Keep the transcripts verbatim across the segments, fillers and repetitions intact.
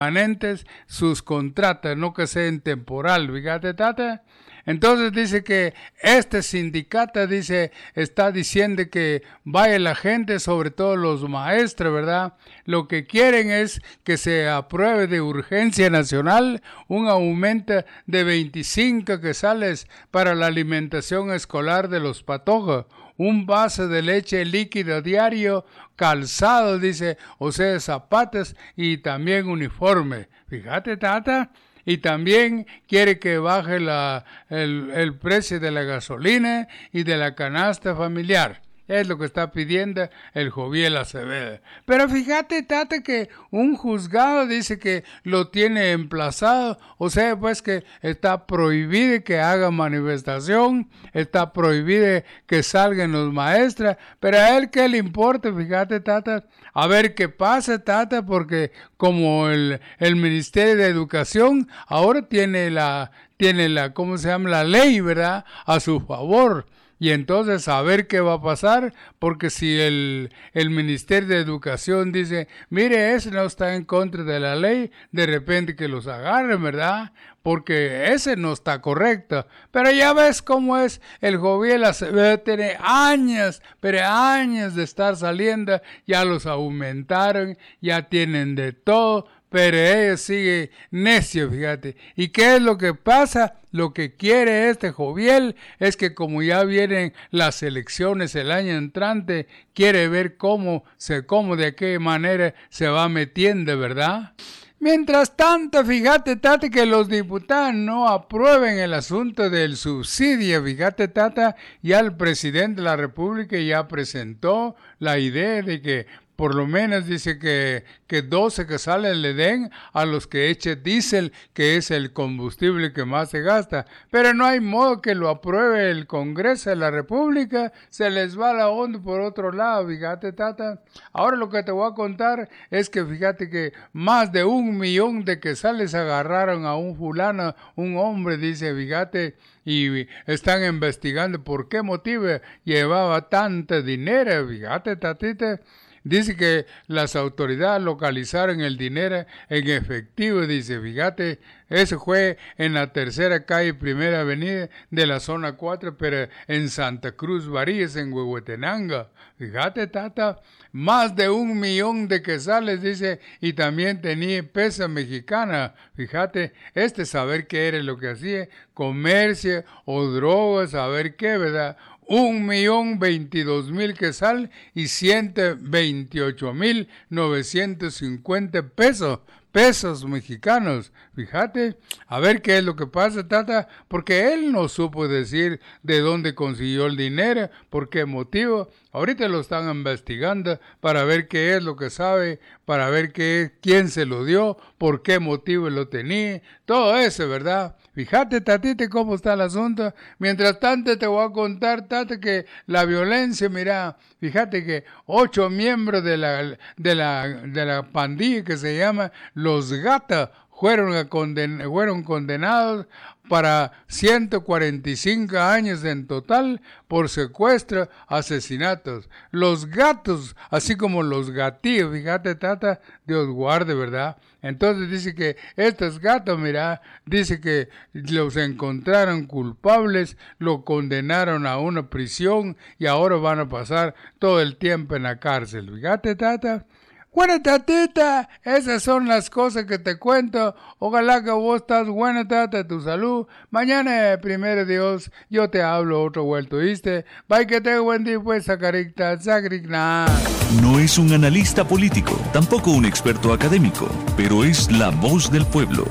permanentes sus contratos, no que sean temporal, fíjate, tata. Entonces dice que este sindicato dice, está diciendo que vaya la gente, sobre todo los maestros, ¿verdad? Lo que quieren es que se apruebe de urgencia nacional un aumento de veinticinco quetzales para la alimentación escolar de los patojos, un vaso de leche líquida diario, calzado, dice, o sea, zapatos y también uniforme. Fíjate, tata. Y también quiere que baje la, el, el precio de la gasolina y de la canasta familiar. Es lo que está pidiendo el Joviel Acevedo. Pero fíjate, tata, que un juzgado dice que lo tiene emplazado. O sea, pues que está prohibido que haga manifestación. Está prohibido que salgan los maestros. Pero a él, ¿qué le importa? Fíjate, tata. A ver qué pasa, tata, porque como el, el Ministerio de Educación ahora tiene la, tiene la, ¿cómo se llama? La ley, ¿verdad? A su favor. Y entonces a ver qué va a pasar, porque si el, el Ministerio de Educación dice, mire, ese no está en contra de la ley, de repente que los agarren, ¿verdad? Porque ese no está correcto. Pero ya ves cómo es el Joviel Acevedo, tiene años, pero años de estar saliendo, ya los aumentaron, ya tienen de todo. Pero ellos siguen necios, fíjate. ¿Y qué es lo que pasa? Lo que quiere este Joviel es que como ya vienen las elecciones el año entrante, quiere ver cómo se, cómo de qué manera se va metiendo, ¿verdad? Mientras tanto, fíjate, tata, que los diputados no aprueben el asunto del subsidio. Fíjate, tata, ya el presidente de la República ya presentó la idea de que por lo menos dice que, que doce quetzales le den a los que echen diésel, que es el combustible que más se gasta. Pero no hay modo que lo apruebe el Congreso de la República, se les va la onda por otro lado, fíjate, tata. Ahora lo que te voy a contar es que fíjate que más de un millón de quetzales agarraron a un fulano, un hombre, dice, fíjate, y están investigando por qué motivo llevaba tanto dinero, fíjate, tatita. Dice que las autoridades localizaron el dinero en efectivo, dice, fíjate, eso fue en la tercera calle, primera avenida de la zona cuatro, pero en Santa Cruz, Varillas, en Huehuetenango. Fíjate, tata, más de un millón de quetzales, dice, y también tenía peso mexicana. Fíjate, este saber qué era lo que hacía, comercio o drogas, saber qué, ¿verdad? Un millón veintidós mil quetzal y ciento veintiocho mil novecientos cincuenta pesos, pesos mexicanos. Fíjate, a ver qué es lo que pasa, tata, porque él no supo decir de dónde consiguió el dinero, por qué motivo. Ahorita lo están investigando para ver qué es lo que sabe, para ver qué, quién se lo dio, por qué motivo lo tenía, todo eso, ¿verdad? Fíjate, tatita, cómo está el asunto. Mientras tanto te voy a contar, tata, que la violencia, mira, fíjate que ocho miembros de la, de la, de la pandilla que se llama Los Gatos fueron, a conden, fueron condenados para ciento cuarenta y cinco años en total por secuestro, asesinatos. Los gatos, así como los gatillos, fíjate, tata, Dios guarde, ¿verdad? Entonces dice que estos gatos, mira, dice que los encontraron culpables, lo condenaron a una prisión y ahora van a pasar todo el tiempo en la cárcel. Fíjate, tata. Bueno, tatita, esas son las cosas que te cuento. Ojalá que vos estás buena, tata, tu salud. Mañana, primero Dios, yo te hablo otro vuelto, ¿viste? Bye, que te buen día, pues, sacaricta, sacaricna. No es un analista político, tampoco un experto académico, pero es la voz del pueblo.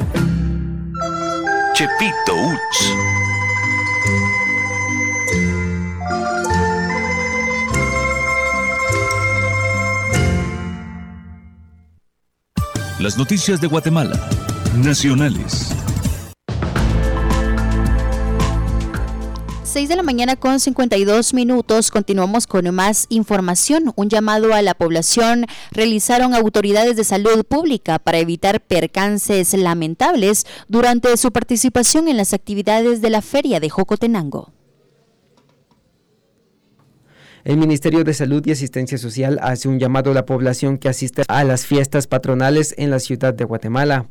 Chepito Uch. Las noticias de Guatemala, nacionales. seis de la mañana con cincuenta y dos minutos. Continuamos con más información. Un llamado a la población realizaron autoridades de salud pública para evitar percances lamentables durante su participación en las actividades de la Feria de Jocotenango. El Ministerio de Salud y Asistencia Social hace un llamado a la población que asiste a las fiestas patronales en la ciudad de Guatemala.